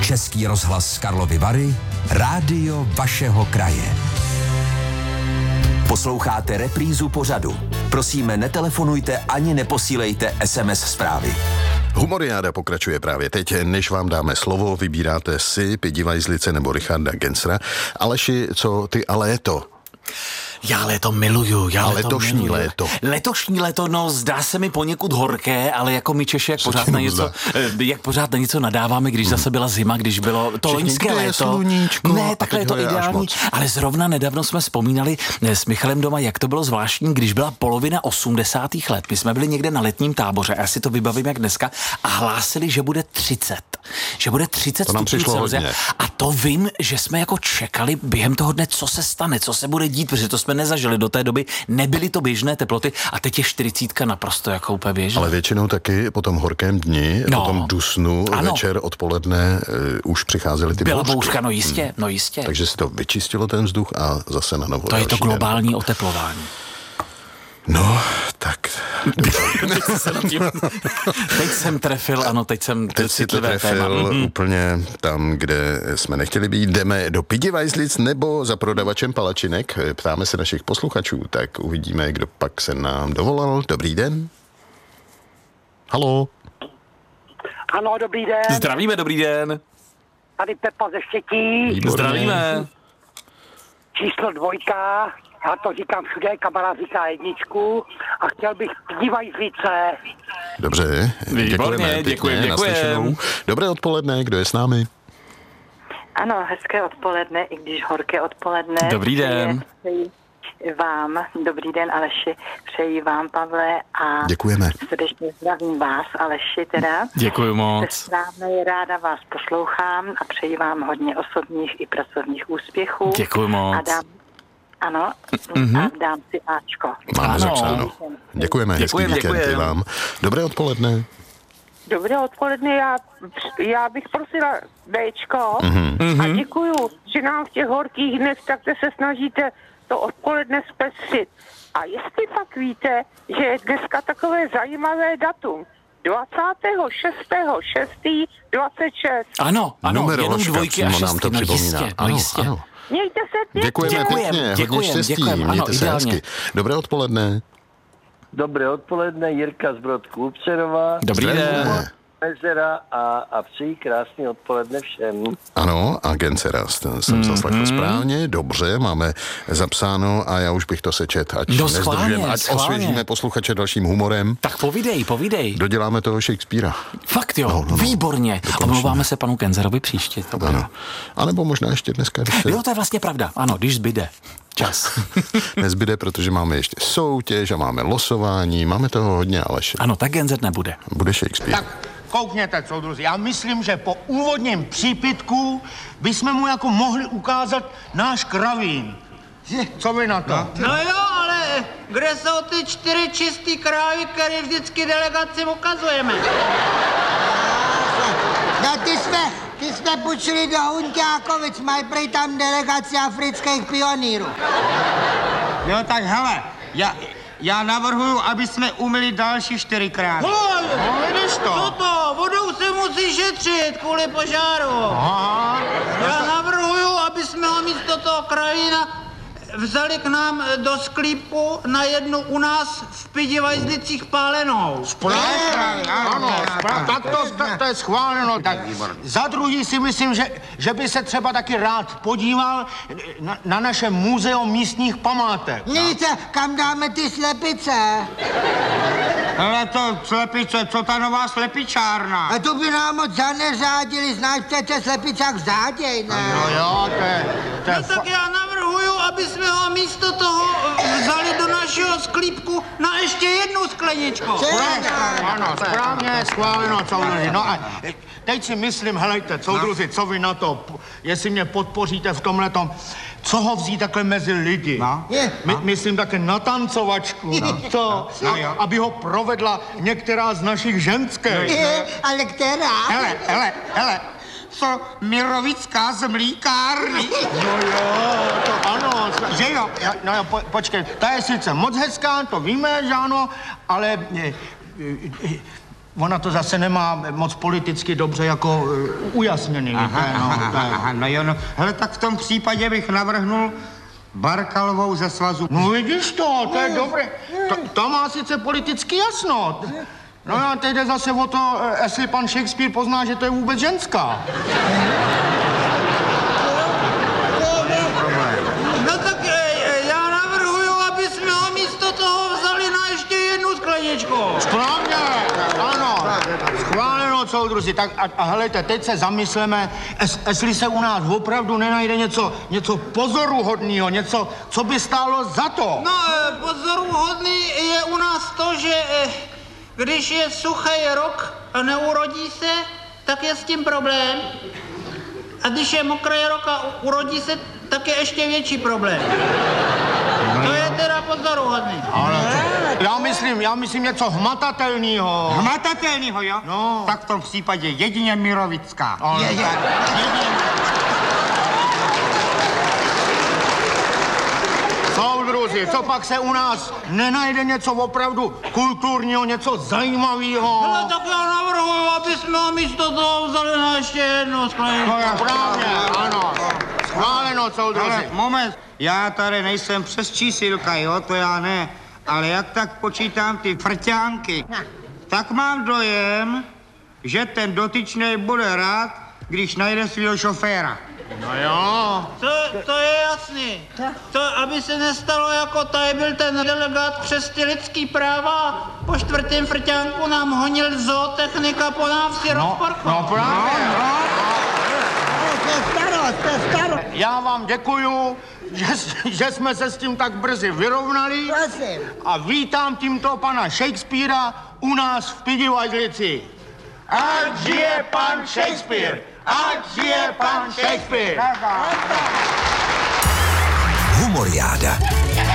Český rozhlas Karlovy Vary, rádio vašeho kraje. Posloucháte reprízu pořadu. Prosíme, netelefonujte ani neposílejte SMS zprávy. Humoriáda pokračuje právě teď. Než vám dáme slovo, vybíráte si Pidi Vajzlice nebo Richarda Gensera. Aleši, co ty a léto? Já léto miluju. Letošní léto. Letošní léto, no, zdá se mi poněkud horké, ale jako my Češi, jak pořád na něco nadáváme, když zase byla zima, když bylo to loňské léto. Sluníčko, ne, takhle je to ideální, ale zrovna nedávno jsme vzpomínali s Michalem doma, jak to bylo zvláštní, když byla polovina 80. let. My jsme byli někde na letním táboře, a já si to vybavím jak dneska, a hlásili, že bude 30. Že bude 30 stupňů Celsia. A to vím, že jsme jako čekali během toho dne, co se stane, co se bude dít, protože to jsme nezažili do té doby, nebyly to běžné teploty a teď je 40 naprosto jako úplně běžné. Ale většinou taky po tom horkém dni, po tom dusnu, večer, odpoledne už přicházely ty byla bouřky. Bouřka, no jistě. Takže se to vyčistilo ten vzduch a zase na novo. To je to globální oteplování. No, tak... Teď jsem trefil, ano, teď si to trefil úplně tam, kde jsme nechtěli být. Jdeme do Pidi Vajzlic nebo za prodavačem palačinek. Ptáme se našich posluchačů, tak uvidíme, kdo pak se nám dovolal. Dobrý den. Haló. Ano, dobrý den. Zdravíme, dobrý den. Tady Pepa ze Štětí. Výborně. Zdravíme. Číslo 2. Já to říkám všude, kamarád říká 1 a chtěl bych Pidi Vajzlice. Dobře, děkujeme. Naslyšenou. Dobré odpoledne, kdo je s námi? Ano, hezké odpoledne, i když horké odpoledne. Dobrý den. Přeji vám, dobrý den Aleši, přeji vám, Pavle, a děkujeme. Srdečně zdravím vás, Aleši, teda. Děkuji moc. Správně, ráda vás poslouchám a přeji vám hodně osobních i pracovních úspěchů. Děkuji moc. A dám si Ačko. Máme zapsáno. Děkujeme, hezký víkend i vám. Dobré odpoledne. Dobré odpoledne, já bych prosila Bčko a děkuju, že nám v těch horkých dnech takto se snažíte to odpoledne zpestřit. A jestli pak víte, že je dneska takové zajímavé datum, 26.6.26. Ano, jenom dvojky a šestky, nám to připomíná. Jistě. Ano. Mějte se pěkně. Děkujeme pěkně, hodně štěstí, mějte se hezky. Dobré odpoledne. Dobré odpoledne, Jirka z Brodku Upřerova. Dobrý den. Mezera a přeji krásný odpoledne všem. Ano, a Gensera jsem zaslechl správně, dobře, máme zapsáno a já už bych to sečet, ať nezdržujeme, ať osvěžíme posluchače dalším humorem. Tak povídej. Doděláme toho Shakespearea. Fakt jo, výborně. Omlouváme se panu Genserovi příště. Ano, anebo možná ještě dneska. Jo, to je vlastně pravda, ano, když zbyde čas. Nezbyde, protože máme ještě soutěž a máme losování, máme toho hodně, Aleši. Ano, tak Genser nebude. Bude Shakespeare. Tak koukněte, soudruzi, já myslím, že po úvodním přípitku bychom mu jako mohli ukázat náš kravín. Co vy na to? No jo, ale kde jsou ty 4 čistý krávy, které vždycky delegacím ukazujeme? No ty jsme půjčili do Hunťákovic, mají prej tam delegaci afrických pionýrů. Jo, tak hele, já navrhuju, aby jsme umyli další 4 krávy. Vidíš to? Co to? Vodou se musí šetřit kvůli požáru. Aha. Já navrhuju, aby jsme ho místo toho kravína vzali k nám do sklípku na jednu u nás v Pidi Vajzlicích pálenou. Ano, tak to je schváleno. Tak za druhý si myslím, že by se třeba taky rád podíval na naše muzeum místních památek. Víte, kam dáme ty slepice? Ale to slepice, co ta nová slepičárna? A to by nám moc zaneřádili, znáš v té slepicách vzáděj, ne? Jo, to je No tak já navrhuju, aby jsme ho místo toho vzali do našeho sklípku na ještě jednu skleničku. Ano, správně, schváleno, soudruzi. No a teď si myslím, helejte, soudruzi, co vy na to, jestli mě podpoříte v tomhletom, co ho vzít takhle mezi lidi? Myslím také na tancovačku, aby ho provedla některá z našich ženských. Ale která? Hele, co Mirovická z mlíkárny. No jo, to ano, že jo, no jo, počkej, ta je sice moc hezká, to víme, že ano, ale ona to zase nemá moc politicky dobře jako ujasněný. No jo, no. Hele, tak v tom případě bych navrhnul Barkalovou ze Svazu. No vidíš to je dobré. To má sice politicky jasno. No a teď jde zase o to, jestli pan Shakespeare pozná, že to je vůbec ženská. No tak já navrhuju, aby jsme ho místo toho vzali na ještě jednu skleničku. Správně, ano. Schváleno, soudruzi. Tak a helejte, teď se zamysleme, jestli se u nás opravdu nenajde něco pozoruhodného, něco, co by stálo za to. No, pozoruhodný je u nás to, že když je suchý rok a neurodí se, tak je s tím problém. A když je mokrý rok a urodí se, tak je ještě větší problém. To je teda pozoruhodný. Ale já myslím něco hmatatelného. Hmatatelného, jo? No. Tak v tom případě jedině Mirovická. Soudruzi, co pak se u nás nenajde něco opravdu kulturního, něco zajímavého? No tak já navrhuji, aby jsme ho místo toho vzali na ještě jednu skleničku. No je správně, ano. Schváleno, soudruzi. Ale moment, já tady nejsem přes čísilka, jo, to já ne. Ale jak tak počítám ty frťánky, tak mám dojem, že ten dotyčnej bude rád, když najde svého šoféra. No jo. To je jasný. To, aby se nestalo jako tady byl ten delegát přes ty lidský práva, po čtvrtém frťánku nám honil zootechnika po návsi rozporku. No právě. To je starost. Já vám děkuju, že jsme se s tím tak brzy vyrovnali. Prosím. A vítám tímto pana Shakespearea u nás v Pidivajzlici. Ať žije pan Shakespeare! Ať žije pan Shakespeare! Humoriáda.